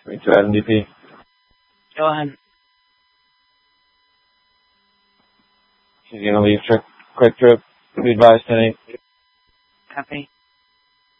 To Adam DP. Go ahead. She's gonna leave quick trip. Be advised tonight. Copy.